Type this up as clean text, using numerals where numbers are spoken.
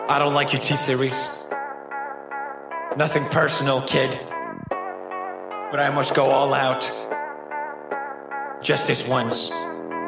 I don't like your T-Series. Nothing personal, kid. But I must go all out. Just this once.